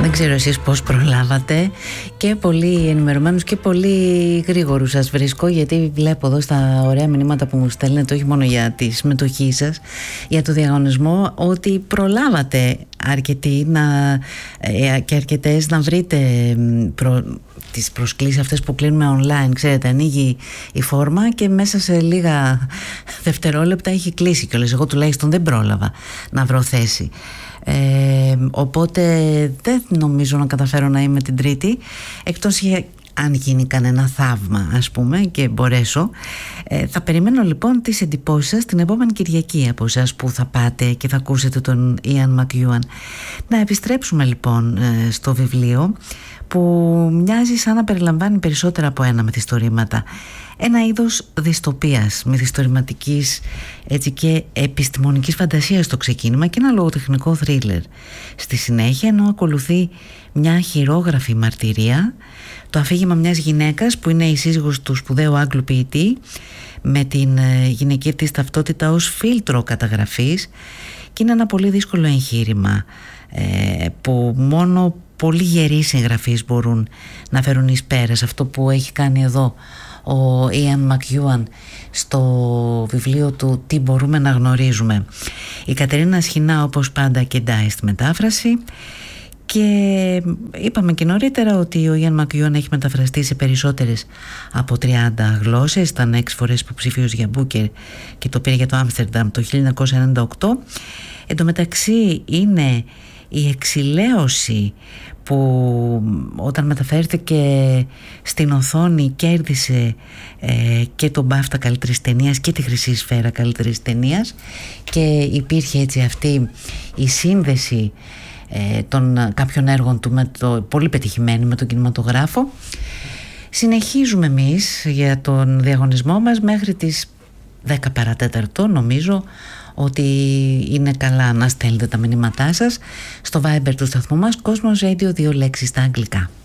Δεν ξέρω εσείς πώς προλάβατε, και πολύ ενημερωμένους και πολύ γρήγορους σας βρίσκω, γιατί βλέπω εδώ στα ωραία μηνύματα που μου στέλνετε, όχι μόνο για τη συμμετοχή σας, για το διαγωνισμό, ότι προλάβατε αρκετοί και αρκετές να βρείτε τις προσκλήσεις αυτές που κλείνουμε online. Ξέρετε, ανοίγει η φόρμα και μέσα σε λίγα δευτερόλεπτα έχει κλείσει κιόλας. Εγώ τουλάχιστον δεν πρόλαβα να βρω θέση. Οπότε δεν νομίζω να καταφέρω να είμαι την Τρίτη, εκτός αν γίνει κανένα θαύμα, ας πούμε, και μπορέσω. Θα περιμένω λοιπόν τις εντυπώσεις σας την επόμενη Κυριακή από εσάς που θα πάτε και θα ακούσετε τον Ian McEwan. Να επιστρέψουμε λοιπόν στο βιβλίο, που μοιάζει σαν να περιλαμβάνει περισσότερα από ένα μυθιστορήματα. Ένα είδος δυστοπίας, μυθιστορηματικής έτσι και επιστημονικής φαντασίας στο ξεκίνημα, και ένα λογοτεχνικό θρίλερ στη συνέχεια, ενώ ακολουθεί μια χειρόγραφη μαρτυρία, το αφήγημα μιας γυναίκας που είναι η σύζυγος του σπουδαίου Άγγλου ποιητή, με την γυναική της ταυτότητα ως φίλτρο καταγραφής, και είναι ένα πολύ δύσκολο εγχείρημα που μόνο πολύ γεροί συγγραφείς μπορούν να φέρουν εις πέρας. Αυτό που έχει κάνει εδώ ο Ian McEwan στο βιβλίο του «Τι μπορούμε να γνωρίζουμε». Η Κατερίνα Σχοινά, όπως πάντα, κεντάει στη μετάφραση, και είπαμε και νωρίτερα ότι ο Ian McEwan έχει μεταφραστεί σε περισσότερες από 30 γλώσσες. Ήταν 6 φορές υποψήφιος για Μπούκερ και το πήρε για το Άμστερνταμ το 1998. Εν τω μεταξύ είναι η εξηλαίωση που όταν μεταφέρθηκε στην οθόνη κέρδισε και τον BAFTA καλύτερης ταινίας και τη Χρυσή Σφαίρα καλύτερης ταινίας, και υπήρχε έτσι αυτή η σύνδεση των κάποιων έργων του πολύ πετυχημένη με τον κινηματογράφο. Συνεχίζουμε εμείς για τον διαγωνισμό μας μέχρι τις 10 παρατέταρτο. Νομίζω ότι είναι καλά να στέλνετε τα μηνύματά σας στο Viber του σταθμού μας, Cosmos Radio, 2 λέξεις στα αγγλικά.